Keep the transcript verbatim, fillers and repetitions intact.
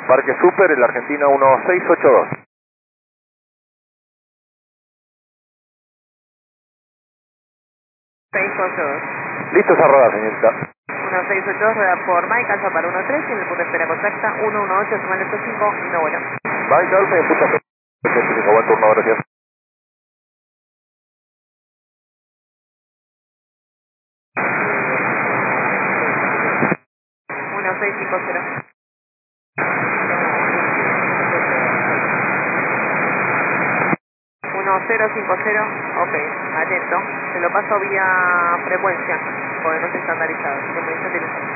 Parque Super, el Argentina uno seis ocho dos. seis ocho dos. Listos a rodar, señorita. uno seis ocho dos, rueda por Mike, alfa para uno tres, y en el punto de espera contacta uno uno ocho, sumal ocho cinco, no bueno. Mike Alfa, en punta ochenta y cinco, buen turno, gracias. uno seis cinco cero. uno cero cinco cero, ok, atento. Se lo paso vía frecuencia, porque no está estandarizado. Frecuencia de